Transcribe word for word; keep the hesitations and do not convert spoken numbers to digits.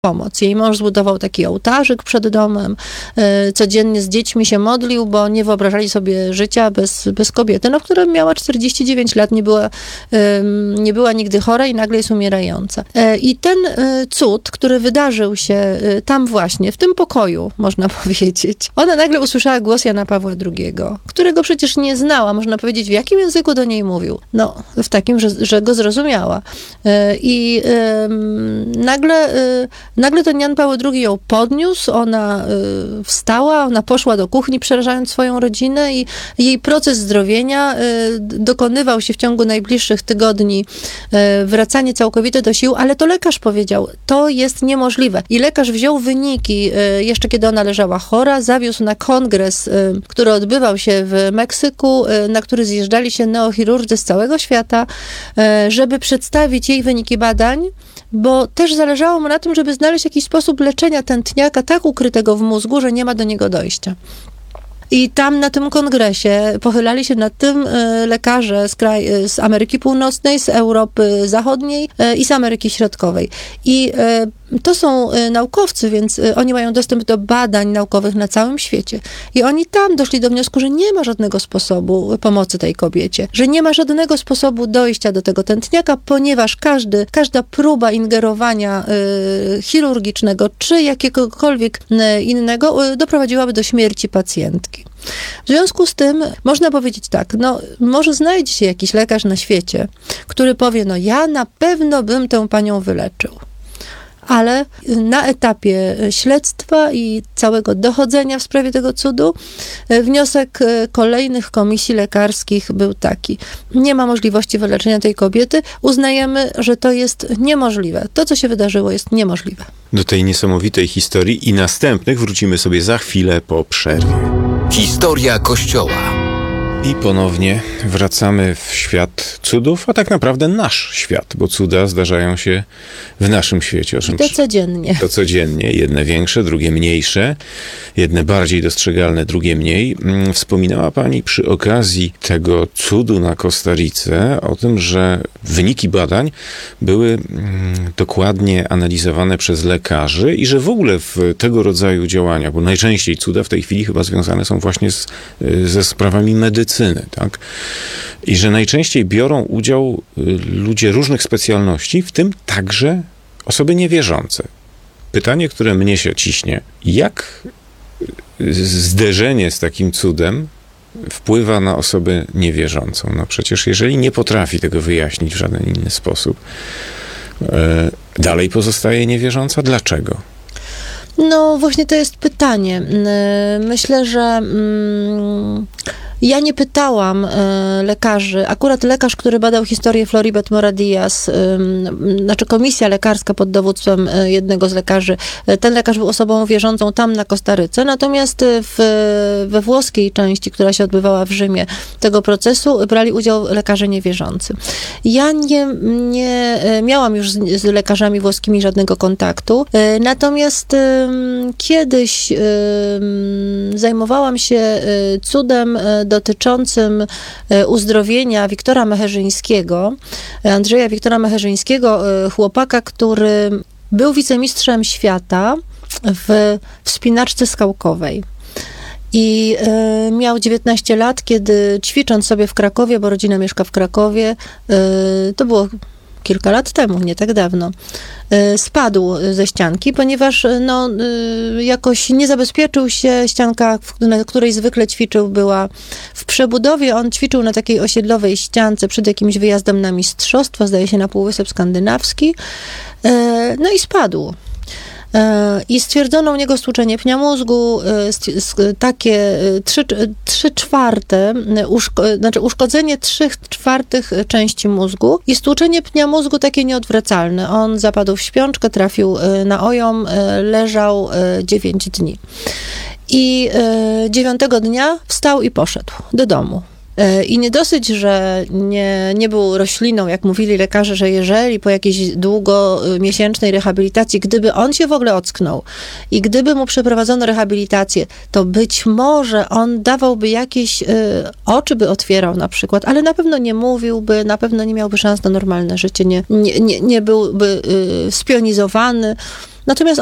pomoc. Jej mąż zbudował taki ołtarzyk przed domem, codziennie z dziećmi się modlił, bo nie wyobrażali sobie życia bez, bez kobiety, no, która miała czterdzieści dziewięć lat, nie była, nie była nigdy chora i nagle jest umierająca. I ten cud, który wydarzył się tam właśnie, w tym pokoju, można powiedzieć, ona nagle usłyszała głos Jana Pawła drugiego, którego przecież nie znała, można powiedzieć, w jakim języku do niej mówił. No, w takim, że, że go zrozumiała. I nagle Nagle ten Jan Paweł drugi ją podniósł, ona y, wstała, ona poszła do kuchni, przerażając swoją rodzinę i jej proces zdrowienia y, dokonywał się w ciągu najbliższych tygodni, y, wracanie całkowite do sił, ale to lekarz powiedział, to jest niemożliwe. I lekarz wziął wyniki, y, jeszcze kiedy ona leżała chora, zawiózł na kongres, y, który odbywał się w Meksyku, y, na który zjeżdżali się neochirurdzy z całego świata, y, żeby przedstawić jej wyniki badań, bo też zależało mu na tym, żeby znaleźć jakiś sposób leczenia tętniaka tak ukrytego w mózgu, że nie ma do niego dojścia. I tam na tym kongresie pochylali się nad tym lekarze z, kraj, z Ameryki Północnej, z Europy Zachodniej i z Ameryki Środkowej. I to są naukowcy, więc oni mają dostęp do badań naukowych na całym świecie. I oni tam doszli do wniosku, że nie ma żadnego sposobu pomocy tej kobiecie, że nie ma żadnego sposobu dojścia do tego tętniaka, ponieważ każdy, każda próba ingerowania y, chirurgicznego czy jakiegokolwiek y, innego y, doprowadziłaby do śmierci pacjentki. W związku z tym można powiedzieć tak, no może znajdzie się jakiś lekarz na świecie, który powie, no ja na pewno bym tę panią wyleczył. Ale na etapie śledztwa i całego dochodzenia w sprawie tego cudu wniosek kolejnych komisji lekarskich był taki. Nie ma możliwości wyleczenia tej kobiety. Uznajemy, że to jest niemożliwe. To, co się wydarzyło, jest niemożliwe. Do tej niesamowitej historii i następnych wrócimy sobie za chwilę po przerwie. Historia Kościoła. I ponownie wracamy w świat cudów, a tak naprawdę nasz świat, bo cuda zdarzają się w naszym świecie. O czym to codziennie. To codziennie. Jedne większe, drugie mniejsze. Jedne bardziej dostrzegalne, drugie mniej. Wspominała pani przy okazji tego cudu na Kostarice o tym, że wyniki badań były dokładnie analizowane przez lekarzy i że w ogóle w tego rodzaju działania, bo najczęściej cuda w tej chwili chyba związane są właśnie z, ze sprawami medycyny, tak? I że najczęściej biorą udział ludzie różnych specjalności, w tym także osoby niewierzące. Pytanie, które mnie się ciśnie, jak zderzenie z takim cudem wpływa na osobę niewierzącą? No przecież jeżeli nie potrafi tego wyjaśnić w żaden inny sposób, dalej pozostaje niewierząca? Dlaczego? No właśnie to jest pytanie. Myślę, że mm, ja nie pytałam y, lekarzy. Akurat lekarz, który badał historię Floribet Mora Diaz, y, znaczy komisja lekarska pod dowództwem y, jednego z lekarzy, y, ten lekarz był osobą wierzącą tam na Kostaryce, natomiast w, we włoskiej części, która się odbywała w Rzymie tego procesu, brali udział lekarze niewierzący. Ja nie, nie miałam już z, z lekarzami włoskimi żadnego kontaktu, y, natomiast y, kiedyś y, zajmowałam się y, cudem y, dotyczącym uzdrowienia Wiktora Mecherzyńskiego, Andrzeja Wiktora Mecherzyńskiego, chłopaka, który był wicemistrzem świata w wspinaczce skałkowej. I y, miał dziewiętnaście lat, kiedy ćwicząc sobie w Krakowie, bo rodzina mieszka w Krakowie, y, to było kilka lat temu, nie tak dawno, spadł ze ścianki, ponieważ no, jakoś nie zabezpieczył się. Ścianka, na której zwykle ćwiczył, była w przebudowie. On ćwiczył na takiej osiedlowej ściance przed jakimś wyjazdem na mistrzostwa, zdaje się na Półwysep Skandynawski. No i spadł. I stwierdzono u niego stłuczenie pnia mózgu, takie trzy czwarte, uszko, znaczy uszkodzenie trzech czwartych części mózgu i stłuczenie pnia mózgu takie nieodwracalne. On zapadł w śpiączkę, trafił na ojom, leżał dziewięć dni. I dziewiątego dnia wstał i poszedł do domu. I nie dosyć, że nie, nie był rośliną, jak mówili lekarze, że jeżeli po jakiejś długomiesięcznej rehabilitacji, gdyby on się w ogóle ocknął i gdyby mu przeprowadzono rehabilitację, to być może on dawałby jakieś, y, oczy by otwierał na przykład, ale na pewno nie mówiłby, na pewno nie miałby szans na normalne życie, nie, nie, nie, nie byłby y, spionizowany. Natomiast